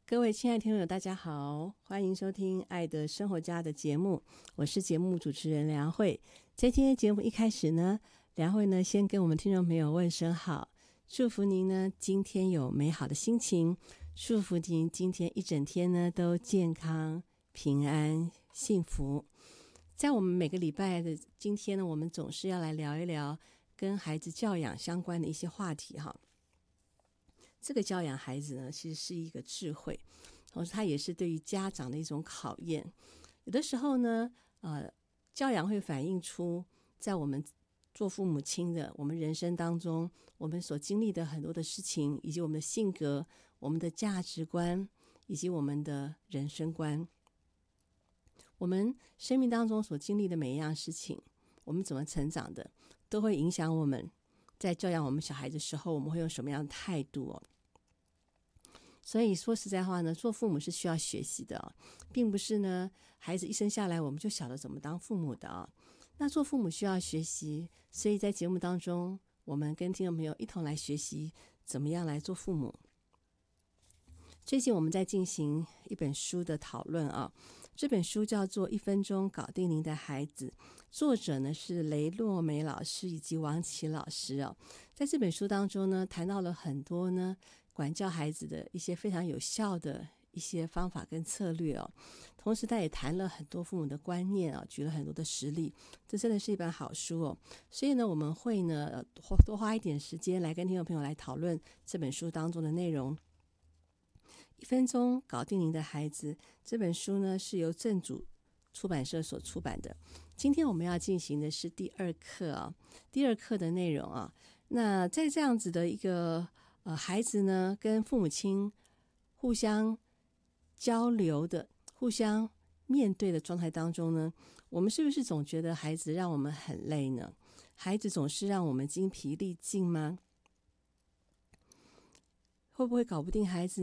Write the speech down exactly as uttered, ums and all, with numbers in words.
各位亲爱的听众友大家好，欢迎收听爱的生活家的节目，我是节目主持人梁慧。在今天节目一开始呢，梁慧呢先跟我们听众朋友问声好，祝福您呢今天有美好的心情，祝福您今天一整天呢都健康平安幸福。在我们每个礼拜的今天呢，我们总是要来聊一聊跟孩子教养相关的一些话题哈。这个教养孩子呢，其实是一个智慧，同时它也是对于家长的一种考验。有的时候呢，呃，教养会反映出在我们做父母亲的，我们人生当中，我们所经历的很多的事情，以及我们的性格、我们的价值观，以及我们的人生观。我们生命当中所经历的每一样事情，我们怎么成长的，都会影响我们在教养我们小孩的时候，我们会用什么样的态度哦。所以说实在话呢，做父母是需要学习的哦，并不是呢孩子一生下来我们就晓得怎么当父母的啊、哦。那做父母需要学习，所以在节目当中，我们跟听众朋友一同来学习怎么样来做父母。最近我们在进行一本书的讨论啊，这本书叫做《一分钟搞定您的孩子》，作者呢是雷洛梅老师以及王琦老师啊。在这本书当中呢，谈到了很多呢管教孩子的一些非常有效的一些方法跟策略哦，同时他也谈了很多父母的观念啊，举了很多的实例，这真的是一本好书哦。所以呢，我们会呢多花一点时间来跟听众朋友来讨论这本书当中的内容。一分钟搞定您的孩子，这本书呢是由正主出版社所出版的。今天我们要进行的是第二课啊，第二课的内容啊。那在这样子的一个呃孩子呢跟父母亲互相交流的、互相面对的状态当中呢，我们是不是总觉得孩子让我们很累呢？孩子总是让我们精疲力尽吗？会不会搞不定孩子